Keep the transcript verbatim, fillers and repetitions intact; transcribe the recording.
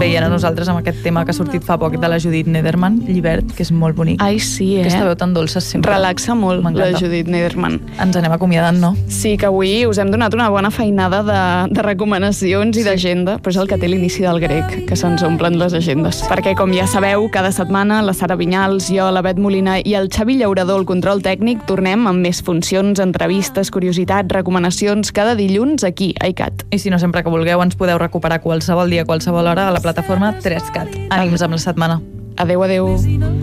veient a nosaltres amb aquest tema que ha sortit fa poc de la Judith Nederman, Llibert, que és molt bonic. Ai, sí, eh? Aquesta veu tan dolça sempre. Relaxa molt, la Judith Nederman. Ens anem acomiadant, no? Sí, que avui us hem donat una bona feinada de, de recomanacions i d'agenda, però és el que té l'inici del grec, que se'ns omplen les agendes. Perquè, com ja sabeu, cada setmana la Sara Vinyals, jo, la Bet Molina i el Xavi Llaurador, el control tècnic, tornem amb més funcions, entrevistes, curiositats, recomanacions, cada dilluns aquí, a iCat. I si no, sempre que vulgueu ens podeu recuperar qualsevol dia, qualsevol hora a la plataforma tres cat. Ànims amb la setmana. Adeu, adeu.